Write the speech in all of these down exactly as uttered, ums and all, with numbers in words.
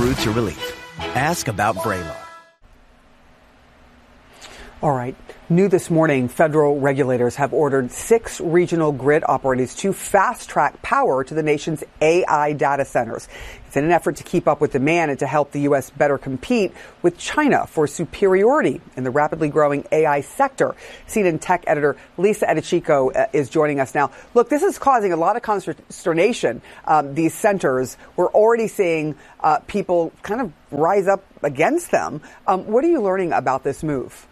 through to relief. Ask about Vraylar. All right. New this morning, federal regulators have ordered six regional grid operators to fast-track power to the nation's A I data centers. It's in an effort to keep up with demand and to help the U S better compete with China for superiority in the rapidly growing A I sector. C N N tech editor Lisa Edichico is joining us now. Look, this is causing a lot of consternation. Um, these centers, we're already seeing uh, people kind of rise up against them. Um, what are you learning about this move?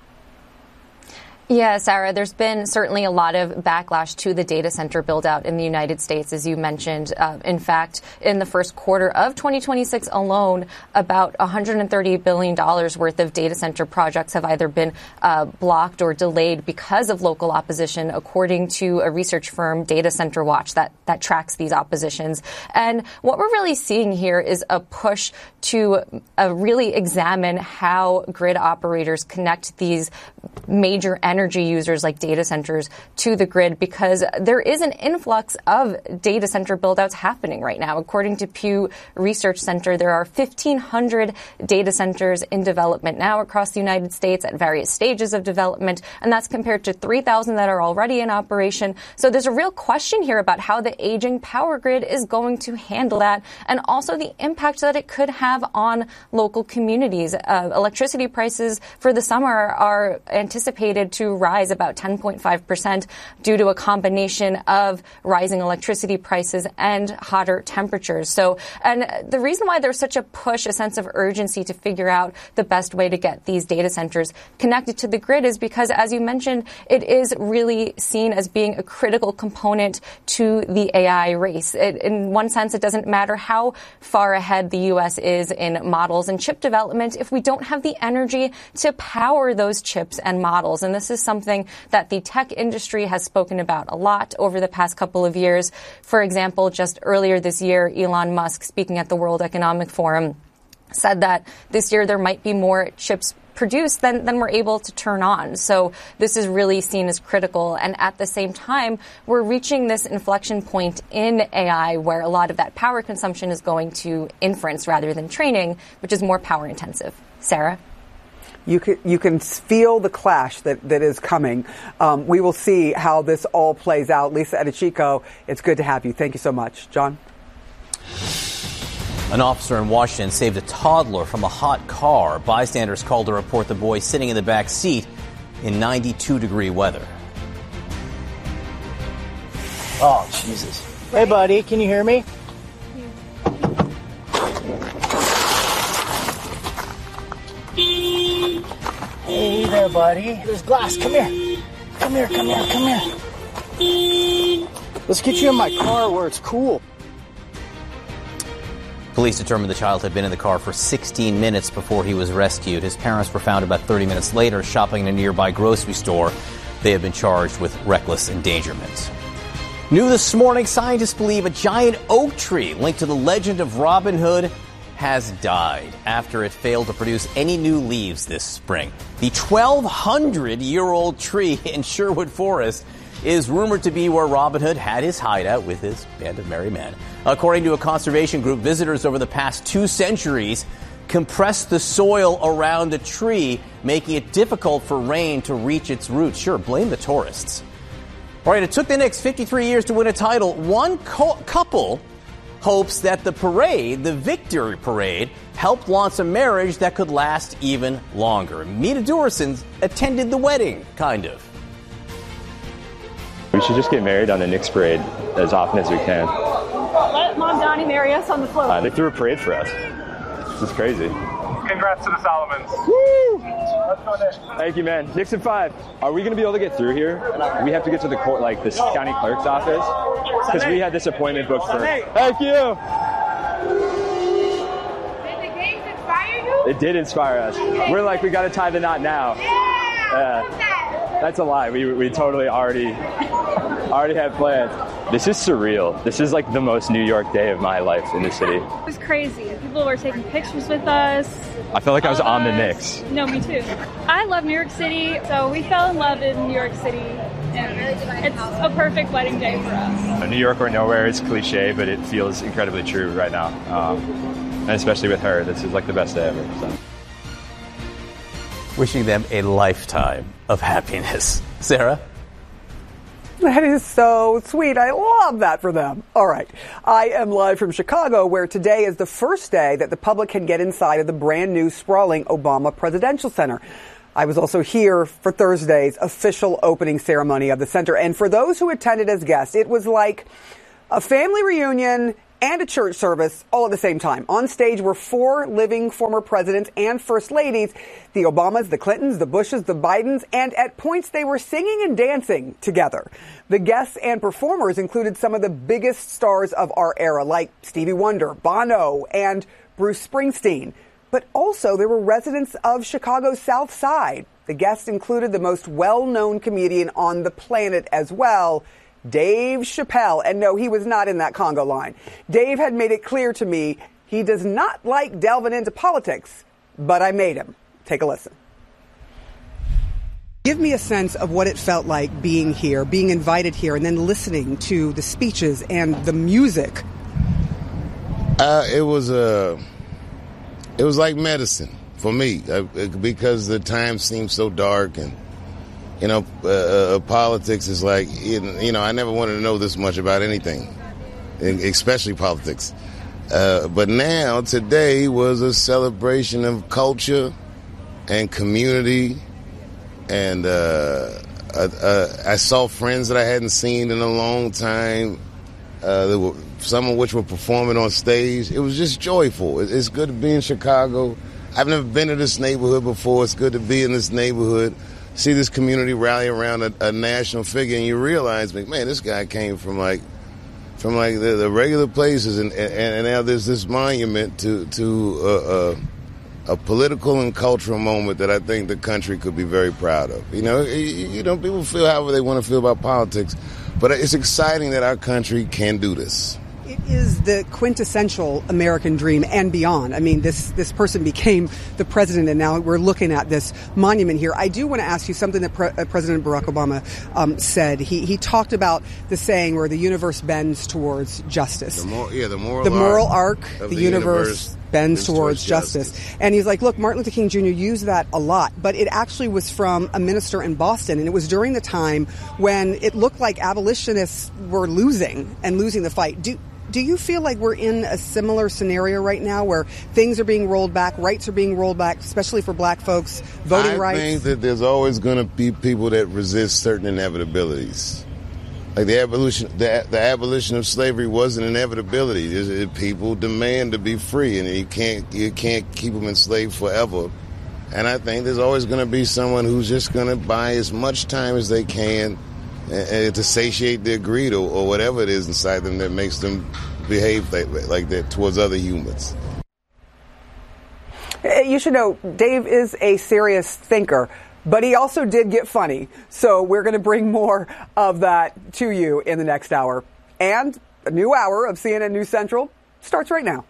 Yeah, Sarah, there's been certainly a lot of backlash to the data center build out in the United States, as you mentioned. Uh, in fact, in the first quarter of twenty twenty-six alone, about one hundred thirty billion dollars worth of data center projects have either been uh, blocked or delayed because of local opposition, according to a research firm, Data Center Watch, that, that tracks these oppositions. And what we're really seeing here is a push to uh, really examine how grid operators connect these major energy users like data centers to the grid, because there is an influx of data center buildouts happening right now. According to Pew Research Center, there are fifteen hundred data centers in development now across the United States at various stages of development, and that's compared to three thousand that are already in operation. So there's a real question here about how the aging power grid is going to handle that, and also the impact that it could have on local communities. Uh, electricity prices for the summer are anticipated to rise about ten point five percent due to a combination of rising electricity prices and hotter temperatures. So, and the reason why there's such a push, a sense of urgency to figure out the best way to get these data centers connected to the grid is because, as you mentioned, it is really seen as being a critical component to the A I race. It, in one sense, it doesn't matter how far ahead the U S is in models and chip development if we don't have the energy to power those chips and models. And this is something that the tech industry has spoken about a lot over the past couple of years. For example, just earlier this year, Elon Musk, speaking at the World Economic Forum, said that this year there might be more chips produced than, than we're able to turn on. So this is really seen as critical. And at the same time, we're reaching this inflection point in A I where a lot of that power consumption is going to inference rather than training, which is more power intensive. Sarah? You can, you can feel the clash that, that is coming. Um, we will see how this all plays out. Lisa Edichico, it's good to have you. Thank you so much. John? An officer in Washington saved a toddler from a hot car. Bystanders called to report the boy sitting in the back seat in ninety-two degree weather. Oh, Jesus. Hey, buddy, can you hear me? Hey there, buddy. There's glass. Come here. Come here, come here, come here. Let's get you in my car where it's cool. Police determined the child had been in the car for sixteen minutes before he was rescued. His parents were found about thirty minutes later shopping in a nearby grocery store. They have been charged with reckless endangerment. New this morning, scientists believe a giant oak tree linked to the legend of Robin Hood has died after it failed to produce any new leaves this spring. The twelve hundred year old tree in Sherwood Forest is rumored to be where Robin Hood had his hideout with his band of merry men. According to a conservation group, visitors over the past two centuries compressed the soil around the tree, making it difficult for rain to reach its roots. Sure, blame the tourists. All right, it took the Knicks fifty-three years to win a title. One co- couple hopes that the parade, the victory parade, helped launch a marriage that could last even longer. Mita Durson attended the wedding, kind of. We should just get married on the Knicks parade as often as we can. Let Mom Donnie marry us on the float. Uh, they threw a parade for us. This is crazy. Congrats to the Solomons. Woo! Let's go there. Thank you, man. Knicks in five. Are we going to be able to get through here? We have to get to the court, like the county clerk's office, because we had this appointment booked for. Thank you. Did the games inspire you? It did inspire us. We're like, we got to tie the knot now. Yeah. Uh, that's a lie. We we totally already already had plans. This is surreal. This is like the most New York day of my life in the city. It was crazy. People were taking pictures with us. I felt like I was All on the us. Knicks. No, me too. I love New York City, so we fell in love in New York City. And it's a perfect wedding day for us. New York or nowhere is cliche, but it feels incredibly true right now. Um, and especially with her, this is like the best day ever. So. Wishing them a lifetime of happiness. Sarah? That is so sweet. I love that for them. All right. I am live from Chicago, where today is the first day that the public can get inside of the brand new sprawling Obama Presidential Center. I was also here for Thursday's official opening ceremony of the center. And for those who attended as guests, it was like a family reunion and a church service all at the same time. On stage were four living former presidents and first ladies, the Obamas, the Clintons, the Bushes, the Bidens, and at points they were singing and dancing together. The guests and performers included some of the biggest stars of our era, like Stevie Wonder, Bono, and Bruce Springsteen. But also there were residents of Chicago's South Side. The guests included the most well-known comedian on the planet as well, Dave Chappelle. And no, he was not in that Congo line. Dave had made it clear to me he does not like delving into politics, but I made him. Take a listen. Give me a sense of what it felt like being here, being invited here, and then listening to the speeches and the music. Uh, it was a, uh, it was like medicine for me uh, because the time seemed so dark and. You know, uh, uh, politics is like, you know, I never wanted to know this much about anything, especially politics. Uh, but now, today was a celebration of culture and community. And uh, uh, uh, I saw friends that I hadn't seen in a long time, uh, that were, some of which were performing on stage. It was just joyful. It's good to be in Chicago. I've never been to this neighborhood before. It's good to be in this neighborhood. See this community rally around a, a national figure, and you realize, like, man, this guy came from like, from like the, the regular places, and, and, and now there's this monument to to uh, uh, a political and cultural moment that I think the country could be very proud of. You know, you, you know, people feel however they want to feel about politics, but it's exciting that our country can do this. It is the quintessential American dream and beyond. I mean, this this person became the president, and now we're looking at this monument here. I do want to ask you something that Pre- uh, President Barack Obama um, said. He he talked about the saying where the universe bends towards justice. The mor- yeah, the moral the moral arc, arc the, the universe, universe bends towards, towards justice. justice. And he's like, look, Martin Luther King Junior used that a lot, but it actually was from a minister in Boston, and it was during the time when it looked like abolitionists were losing and losing the fight. Do Do you feel like we're in a similar scenario right now where things are being rolled back, rights are being rolled back, especially for black folks, voting I rights? I think that there's always going to be people that resist certain inevitabilities. Like the abolition, the, the abolition of slavery was an inevitability. It, it, people demand to be free, and you can't you can't keep them enslaved forever. And I think there's always going to be someone who's just going to buy as much time as they can uh, to satiate their greed or, or whatever it is inside them that makes them behave like, like that towards other humans. You should know, Dave is a serious thinker, but he also did get funny. So we're going to bring more of that to you in the next hour. And a new hour of C N N News Central starts right now.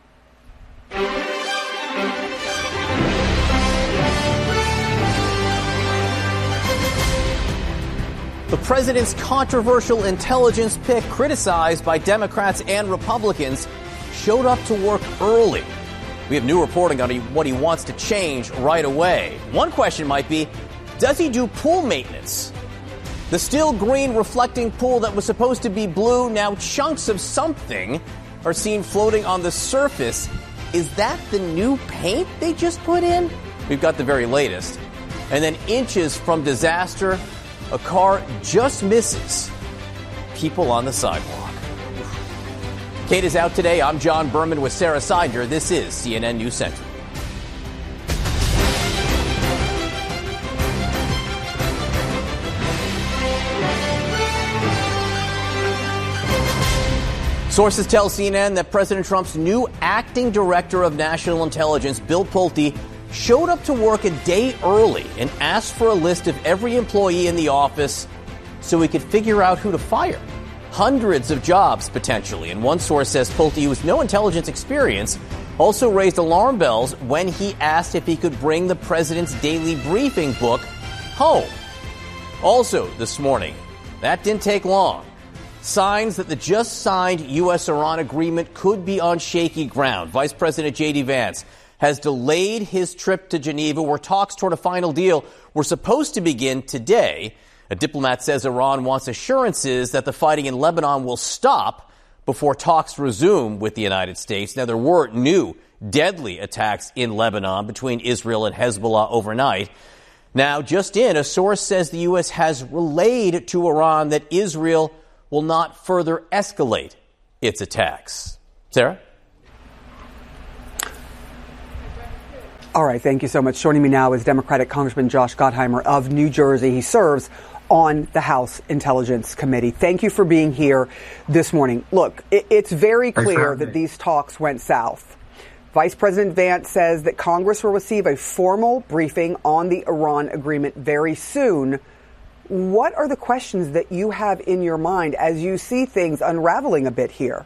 The president's controversial intelligence pick, criticized by Democrats and Republicans, showed up to work early. We have new reporting on what he wants to change right away. One question might be, does he do pool maintenance? The still green reflecting pool that was supposed to be blue, now chunks of something are seen floating on the surface. Is that the new paint they just put in? We've got the very latest. And then inches from disaster, a car just misses people on the sidewalk. Kate is out today. I'm John Berman with Sarah Seidner. This is C N N News Central. Sources tell C N N that President Trump's new acting director of national intelligence, Bill Pulte, showed up to work a day early and asked for a list of every employee in the office so he could figure out who to fire. Hundreds of jobs, potentially. And one source says Pulte, with no intelligence experience, also raised alarm bells when he asked if he could bring the president's daily briefing book home. Also this morning, that didn't take long. signs that the just signed U S Iran agreement could be on shaky ground. Vice President J D Vance has delayed his trip to Geneva, where talks toward a final deal were supposed to begin today. A diplomat says Iran wants assurances that the fighting in Lebanon will stop before talks resume with the United States. Now, there were new deadly attacks in Lebanon between Israel and Hezbollah overnight. Now, just in, a source says the U S has relayed to Iran that Israel will not further escalate its attacks. Sarah? All right, thank you so much. Joining me now is Democratic Congressman Josh Gottheimer of New Jersey. He serves on the House Intelligence Committee. Thank you for being here this morning. Look, it, it's very clear that these talks went south. Vice President Vance says that Congress will receive a formal briefing on the Iran agreement very soon. What are the questions that you have in your mind as you see things unraveling a bit here?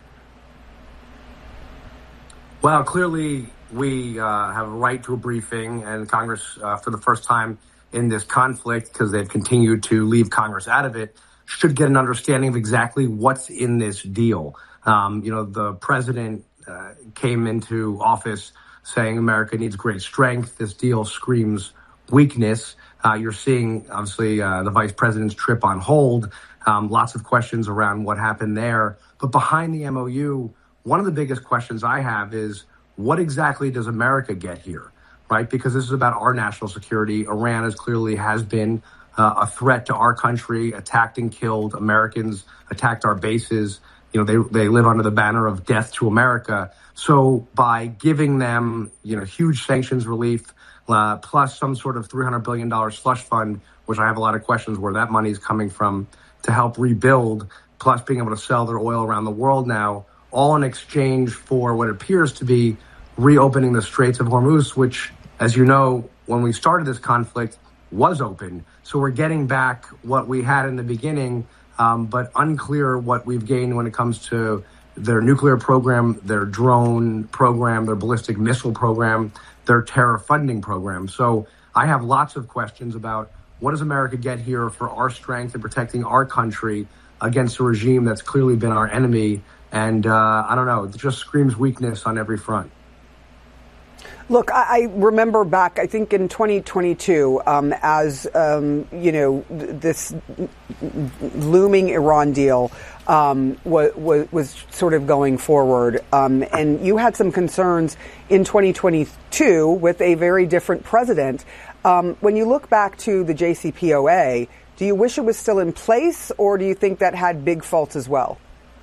Well, clearly we uh, have a right to a briefing, and Congress, uh, for the first time in this conflict, because they've continued to leave Congress out of it, should get an understanding of exactly what's in this deal. Um, you know, the president uh, came into office saying America needs great strength. This deal screams weakness. Uh, you're seeing, obviously, uh, the vice president's trip on hold. Um, lots of questions around what happened there. But behind the M O U, one of the biggest questions I have is, what exactly does America get here, right? Because this is about our national security. Iran has clearly has been uh, a threat to our country, attacked and killed Americans, attacked our bases. You know, they they live under the banner of death to America. So by giving them, you know, huge sanctions relief, uh, plus some sort of three hundred billion dollars slush fund, which I have a lot of questions where that money is coming from, to help rebuild, plus being able to sell their oil around the world now, all in exchange for what appears to be reopening the Straits of Hormuz, which, as you know, when we started this conflict, was open. So we're getting back what we had in the beginning, um, but unclear what we've gained when it comes to their nuclear program, their drone program, their ballistic missile program, their terror funding program. So I have lots of questions about what does America get here for our strength in protecting our country against a regime that's clearly been our enemy. And uh, I don't know, it just screams weakness on every front. Look, I, I remember back, I think in twenty twenty-two, um, as, um, you know, th- this looming Iran deal um, was, was, was sort of going forward. Um, and you had some concerns in twenty twenty-two with a very different president. Um, when you look back to the J C P O A, do you wish it was still in place, or do you think that had big faults as well?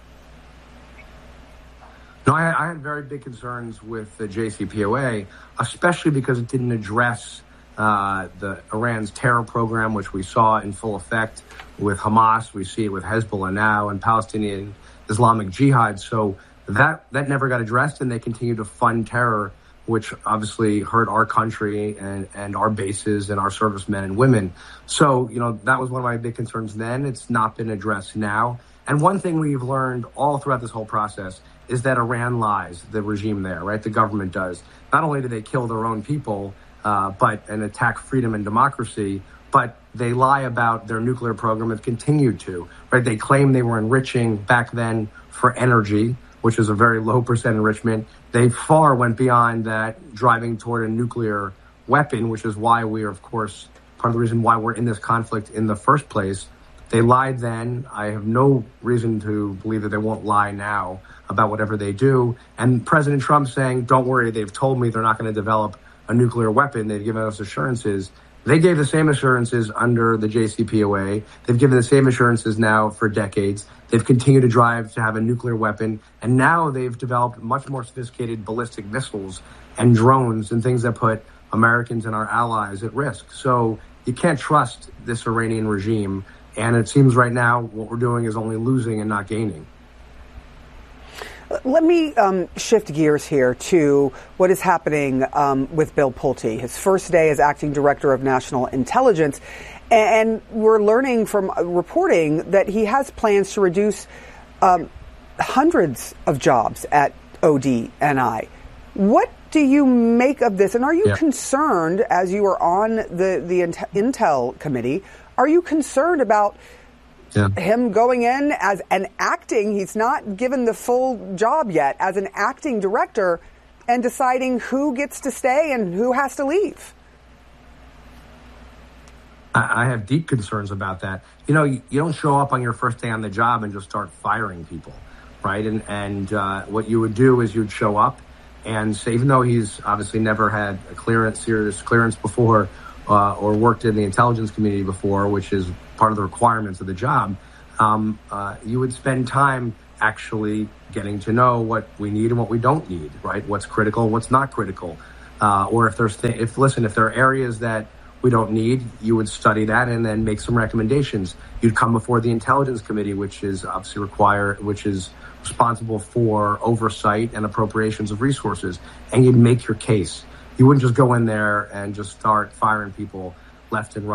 No, I, I had very big concerns with the J C P O A, especially because it didn't address uh, the Iran's terror program, which we saw in full effect with Hamas. We see it with Hezbollah now and Palestinian Islamic Jihad. So that that never got addressed, and they continue to fund terror, which obviously hurt our country and, and our bases and our servicemen and women. So, you know, that was one of my big concerns then. It's not been addressed now. And one thing we've learned all throughout this whole process is that Iran lies, the regime there, right? The government does. Not only do they kill their own people, uh, but and attack freedom and democracy, but they lie about their nuclear program and continued to, right? They claim they were enriching back then for energy, which is a very low percent enrichment. They far went beyond that, driving toward a nuclear weapon, which is why we are, of course, part of the reason why we're in this conflict in the first place. They lied then. I have no reason to believe that they won't lie now about whatever they do. And President Trump saying, don't worry, they've told me they're not going to develop a nuclear weapon. They've given us assurances. They gave the same assurances under the J C P O A. They've given the same assurances now for decades. They've continued to drive to have a nuclear weapon. And now they've developed much more sophisticated ballistic missiles and drones and things that put Americans and our allies at risk. So you can't trust this Iranian regime. And it seems right now what we're doing is only losing and not gaining. Let me um, shift gears here to what is happening um, with Bill Pulte. His first day as acting director of national intelligence. And we're learning from reporting that he has plans to reduce um, hundreds of jobs at O D N I. What do you make of this? And are you yeah. concerned, as you are on the, the Intel Committee, are you concerned about yeah. him going in as an acting, he's not given the full job yet, as an acting director, and deciding who gets to stay and who has to leave. I have deep concerns about that. You know, you don't show up on your first day on the job and just start firing people, right? And and uh, what you would do is you'd show up and say, even though he's obviously never had a clearance, serious clearance before, uh, or worked in the intelligence community before, which is part of the requirements of the job, um, uh, you would spend time actually getting to know what we need and what we don't need, right? What's critical, what's not critical, uh, or if there's th- if listen, if there are areas that we don't need, you would study that and then make some recommendations. You'd come before the Intelligence Committee, which is obviously required, which is responsible for oversight and appropriations of resources, and you'd make your case. You wouldn't just go in there and just start firing people left and right.